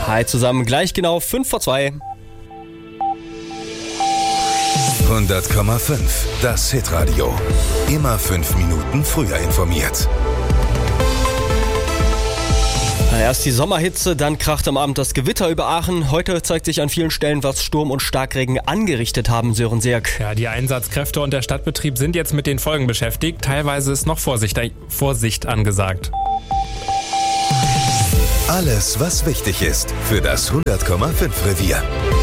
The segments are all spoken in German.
Hi zusammen, gleich genau 5:45. 100,5, das Hitradio. Immer 5 Minuten früher informiert. Erst die Sommerhitze, dann kracht am Abend das Gewitter über Aachen. Heute zeigt sich an vielen Stellen, was Sturm und Starkregen angerichtet haben, Sören Seerk. Ja, die Einsatzkräfte und der Stadtbetrieb sind jetzt mit den Folgen beschäftigt. Teilweise ist noch Vorsicht angesagt. Alles, was wichtig ist für das 100,5 Revier.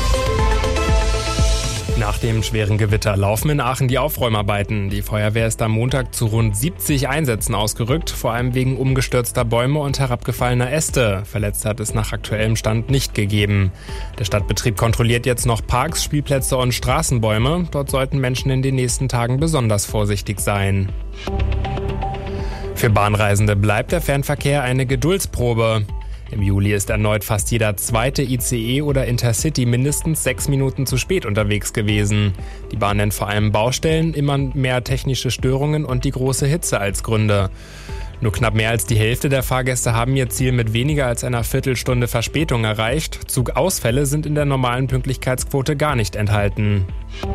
Nach dem schweren Gewitter laufen in Aachen die Aufräumarbeiten. Die Feuerwehr ist am Montag zu rund 70 Einsätzen ausgerückt, vor allem wegen umgestürzter Bäume und herabgefallener Äste. Verletzte hat es nach aktuellem Stand nicht gegeben. Der Stadtbetrieb kontrolliert jetzt noch Parks, Spielplätze und Straßenbäume. Dort sollten Menschen in den nächsten Tagen besonders vorsichtig sein. Für Bahnreisende bleibt der Fernverkehr eine Geduldsprobe. Im Juli ist erneut fast jeder zweite ICE oder Intercity mindestens 6 Minuten zu spät unterwegs gewesen. Die Bahn nennt vor allem Baustellen, immer mehr technische Störungen und die große Hitze als Gründe. Nur knapp mehr als die Hälfte der Fahrgäste haben ihr Ziel mit weniger als einer Viertelstunde Verspätung erreicht. Zugausfälle sind in der normalen Pünktlichkeitsquote gar nicht enthalten.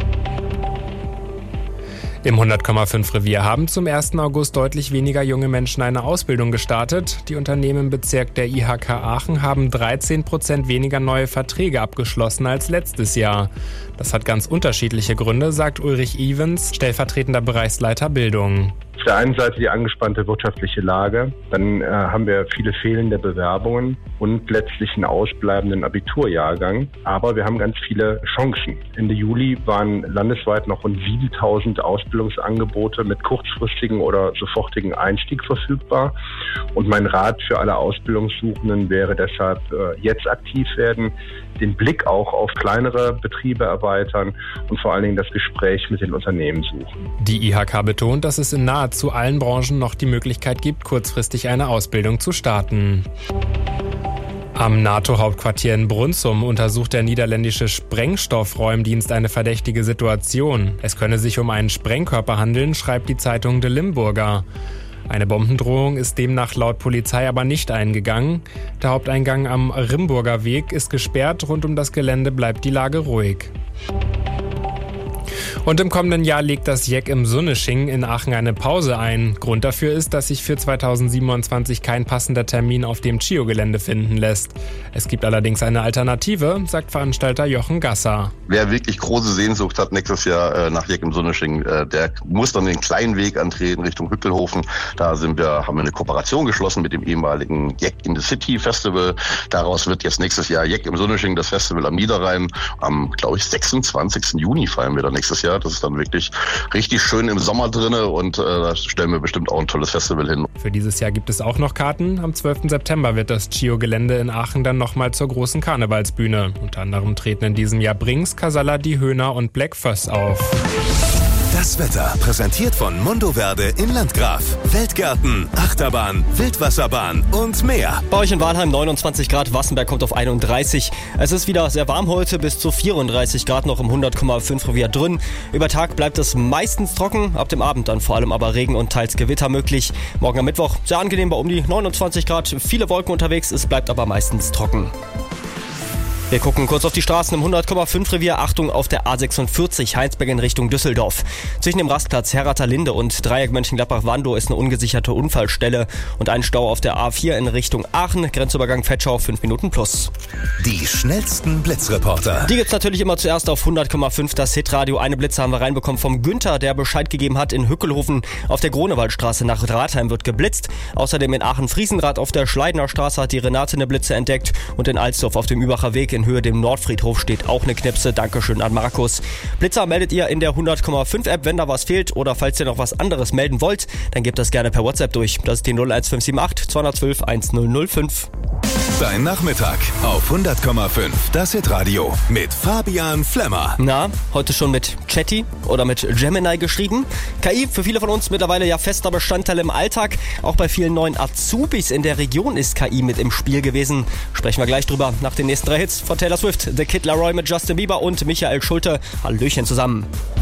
Im 100,5 Revier haben zum 1. August deutlich weniger junge Menschen eine Ausbildung gestartet. Die Unternehmen im Bezirk der IHK Aachen haben 13% weniger neue Verträge abgeschlossen als letztes Jahr. Das hat ganz unterschiedliche Gründe, sagt Ulrich Evans, stellvertretender Bereichsleiter Bildung. Auf der einen Seite die angespannte wirtschaftliche Lage, dann haben wir viele fehlende Bewerbungen und letztlich einen ausbleibenden Abiturjahrgang. Aber wir haben ganz viele Chancen. Ende Juli waren landesweit noch rund 7.000 Ausbildungsangebote mit kurzfristigen oder sofortigen Einstieg verfügbar. Und mein Rat für alle Ausbildungssuchenden wäre deshalb, jetzt aktiv werden, den Blick auch auf kleinere Betriebe erweitern und vor allen Dingen das Gespräch mit den Unternehmen suchen. Die IHK betont, dass es in nahezu allen Branchen noch die Möglichkeit gibt, kurzfristig eine Ausbildung zu starten. Am NATO-Hauptquartier in Brunssum untersucht der niederländische Sprengstoffräumdienst eine verdächtige Situation. Es könne sich um einen Sprengkörper handeln, schreibt die Zeitung De Limburger. Eine Bombendrohung ist demnach laut Polizei aber nicht eingegangen. Der Haupteingang am Rimburger Weg ist gesperrt, rund um das Gelände bleibt die Lage ruhig. Und im kommenden Jahr legt das Jeck im Sunnesching in Aachen eine Pause ein. Grund dafür ist, dass sich für 2027 kein passender Termin auf dem Chio-Gelände finden lässt. Es gibt allerdings eine Alternative, sagt Veranstalter Jochen Gasser. Wer wirklich große Sehnsucht hat nächstes Jahr nach Jeck im Sunnesching, der muss dann den kleinen Weg antreten Richtung Hückelhofen. Da haben wir eine Kooperation geschlossen mit dem ehemaligen Jeck in the City Festival. Daraus wird jetzt nächstes Jahr Jeck im Sunnesching, das Festival am Niederrhein. Am, glaube ich, 26. Juni feiern wir dann nächstes Jahr. Das ist dann wirklich richtig schön im Sommer drinne und da stellen wir bestimmt auch ein tolles Festival hin. Für dieses Jahr gibt es auch noch Karten. Am 12. September wird das Chio-Gelände in Aachen dann nochmal zur großen Karnevalsbühne. Unter anderem treten in diesem Jahr Brings, Casalla, Die Höhner und Black Föss auf. Das Wetter präsentiert von Mondoverde in Landgraf. Weltgärten, Achterbahn, Wildwasserbahn und mehr. Bei euch in Walheim 29 Grad, Wassenberg kommt auf 31. Es ist wieder sehr warm heute, bis zu 34 Grad noch im 100,5 Revier drin. Über Tag bleibt es meistens trocken, ab dem Abend dann vor allem aber Regen und teils Gewitter möglich. Morgen am Mittwoch sehr angenehm bei um die 29 Grad, viele Wolken unterwegs, es bleibt aber meistens trocken. Wir gucken kurz auf die Straßen im 100,5 Revier. Achtung auf der A46 Heinsberg in Richtung Düsseldorf. Zwischen dem Rastplatz Herratha-Linde und Dreieck Mönchengladbach-Wandow ist eine ungesicherte Unfallstelle und ein Stau auf der A4 in Richtung Aachen. Grenzübergang Vetschau 5 Minuten plus. Die schnellsten Blitzreporter. Die gibt's natürlich immer zuerst auf 100,5 das Hitradio. Eine Blitze haben wir reinbekommen vom Günther, der Bescheid gegeben hat, in Hückelhofen auf der Grunewaldstraße nach Rathheim wird geblitzt. Außerdem in Aachen-Friesenrath auf der Schleidener Straße hat die Renate eine Blitze entdeckt und in Alsdorf auf dem Übacher Weg in Höhe dem Nordfriedhof steht auch eine Knipse. Dankeschön an Markus. Blitzer meldet ihr in der 100,5 App, wenn da was fehlt oder falls ihr noch was anderes melden wollt, dann gebt das gerne per WhatsApp durch. Das ist die 01578 212 1005. Dein Nachmittag auf 100,5 das Hitradio mit Fabian Flemmer. Na, heute schon mit Chatty oder mit Gemini geschrieben. KI für viele von uns mittlerweile ja fester Bestandteil im Alltag. Auch bei vielen neuen Azubis in der Region ist KI mit im Spiel gewesen. Sprechen wir gleich drüber nach den nächsten 3 Hits von Taylor Swift, The Kid Laroi mit Justin Bieber und Michael Schulte. Hallöchen zusammen.